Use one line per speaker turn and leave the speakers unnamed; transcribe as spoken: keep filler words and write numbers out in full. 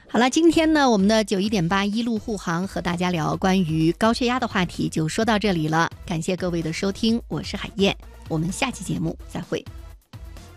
好了，今天呢，我们的九一点八一路护航和大家聊关于高血压的话题就说到这里了，感谢各位的收听，我是海燕，我们下期节目再会。